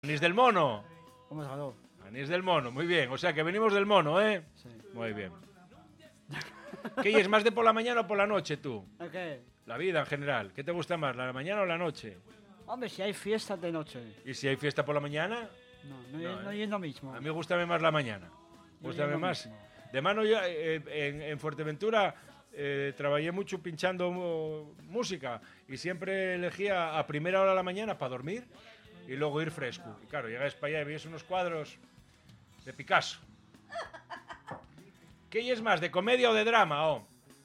Anís del Mono. ¿Cómo salud? Anís del Mono, muy bien. O sea que venimos del Mono, ¿eh? Sí. Muy bien. ¿Qué es más de por la mañana o por la noche tú? ¿El qué? La vida en general. ¿Qué te gusta más, la mañana o la noche? Hombre, si hay fiestas de noche. ¿Y si hay fiesta por la mañana? No es lo mismo. A mí gustame más la mañana. Gustame más. De mano ya en Fuerteventura trabajé mucho pinchando música y siempre elegía a primera hora de la mañana para dormir y luego ir fresco. Y claro, llegas para allá y ves unos cuadros de Picasso. ¿Qué es más, de comedia o de drama? Oh?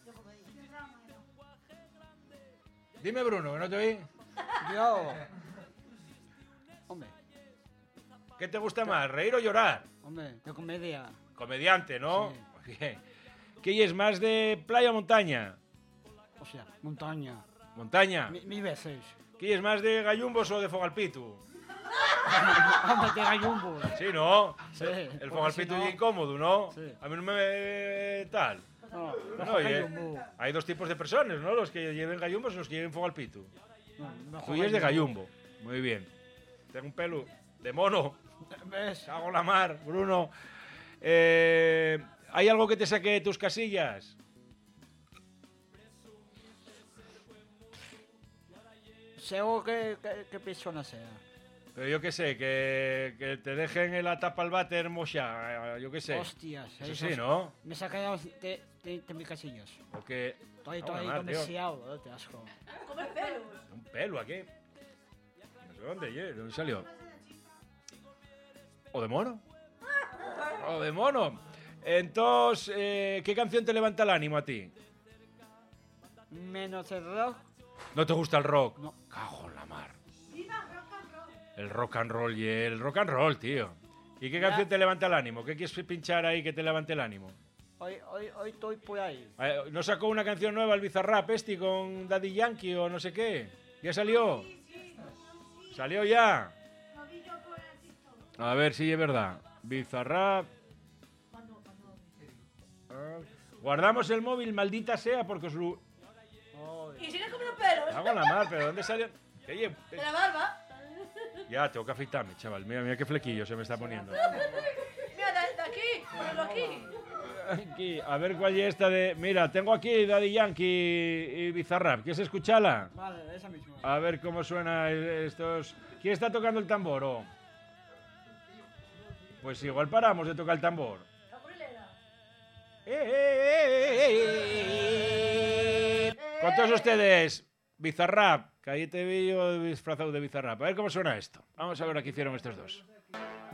Dime, Bruno, que no te oí. Yo. Hombre, ¿Qué te gusta más, reír o llorar? hombre, de comedia. Comediante, ¿no? Sí. Muy bien. ¿Qué es más de playa o montaña? O sea, montaña. Montaña. Mil veces. ¿Qué es más de gallumbos o de fogalpitu? Hombre, de gallumbos. Sí, ¿no? Sí. El fogalpitu es incómodo, ¿no? Sí. A mí no me tal. No, No, mejor oye, gallumbo. hay dos tipos de personas, ¿no? Los que lleven gallumbos y los que lleven fogalpitu. No, mejor Tú es de gallumbo. Muy bien. Tengo un pelo de mono. ¿Ves? Hago la mar, Bruno. ¿Hay algo que te saque de tus casillas? Seguro que persona sea. Pero yo qué sé, que te dejen la tapa al váter mocha, yo qué sé. Hostias. Eso sí, ¿no? Me sacaron de mis casillas. O que... Estoy Hago la ahí mar, tío. demasiado, te asco. Un pelo aquí. No sé dónde, ¿de dónde salió? ¿O de mono? ¿O de mono? Entonces, ¿qué canción te levanta el ánimo a ti? Menos el rock. ¿No te gusta el rock? No. Cago en la mar. El rock and roll y el rock and roll, tío. ¿Y qué canción te levanta el ánimo? ¿Qué quieres pinchar ahí que te levante el ánimo? Hoy estoy por ahí. ¿No sacó una canción nueva el Bizarrap este con Daddy Yankee o no sé qué? ¿Ya salió? ¿Salió ya? A ver si es verdad. Bizarrap. Guardamos el móvil, maldita sea, porque os lo... Y si no es como los pelos. Hago la mar, pero ¿dónde salió? Oye, De la barba. ya, tengo que afeitarme, chaval. Mira, mira qué flequillo se me está poniendo. Mira, de aquí. Ponlo aquí. Aquí, a ver cuál es esta de... Mira, tengo aquí Daddy Yankee y Bizarrap. ¿Quieres escucharla? Vale, esa misma. A ver cómo suena estos... ¿Quién está tocando el tambor? Oh? Pues igual paramos de tocar el tambor. La curilera. Con todos ustedes, Bizarrap. Que ahí te vi yo disfrazado de Bizarrap. A ver cómo suena esto. Vamos a ver lo que hicieron estos dos.